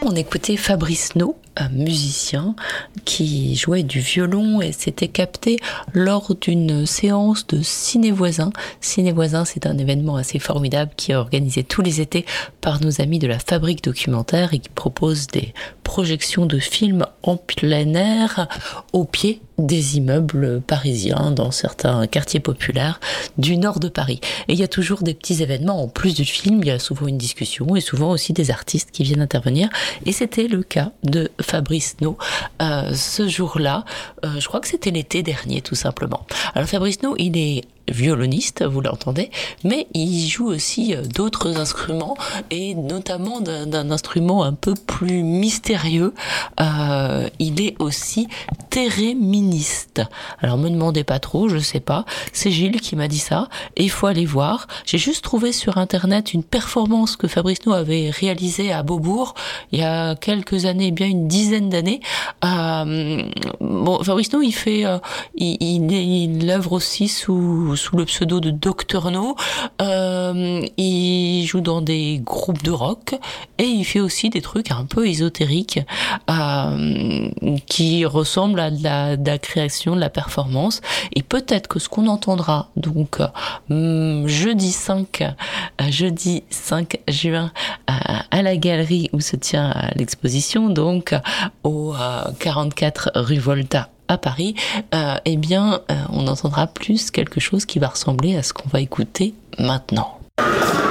on écoutait Fabrice No, un musicien qui jouait du violon et s'était capté lors d'une séance de Ciné Voisin. Ciné Voisin, c'est un événement assez formidable qui est organisé tous les étés par nos amis de la Fabrique Documentaire et qui propose des projections de films en plein air au pied des immeubles parisiens dans certains quartiers populaires du nord de Paris. Et il y a toujours des petits événements en plus du film, il y a souvent une discussion et souvent aussi des artistes qui viennent intervenir. Et c'était le cas de Fabrice No ce jour-là. Je crois que c'était l'été dernier tout simplement. Alors Fabrice No, il est violoniste, vous l'entendez, mais il joue aussi d'autres instruments et notamment d'un instrument un peu plus mystérieux. Il est aussi théréministe. Alors me demandez pas trop, je sais pas. C'est Gilles qui m'a dit ça et il faut aller voir. J'ai juste trouvé sur internet une performance que Fabrice No avait réalisée à Beaubourg il y a quelques années, bien une dizaine d'années. Fabrice No, il œuvre aussi sous le pseudo de Dr No. Il joue dans des groupes de rock et il fait aussi des trucs un peu ésotériques qui ressemblent à de la création, de la performance. Et peut-être que ce qu'on entendra donc jeudi 5 juin à la galerie où se tient l'exposition, donc au 44 rue Volta à Paris, on entendra plus quelque chose qui va ressembler à ce qu'on va écouter maintenant.